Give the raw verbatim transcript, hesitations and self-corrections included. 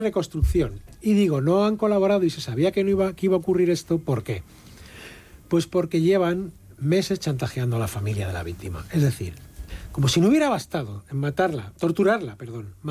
reconstrucción. Y digo, no han colaborado y se sabía que no iba, que iba a ocurrir esto. ¿Por qué? Pues porque llevan meses chantajeando a la familia de la víctima. Es decir, como si no hubiera bastado en matarla, torturarla, perdón,